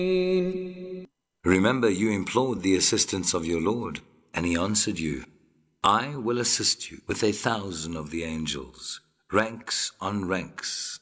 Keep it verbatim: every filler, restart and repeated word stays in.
Remember, you implored the assistance of your Lord, and He answered you, I will assist you with a thousand of the angels, ranks on ranks.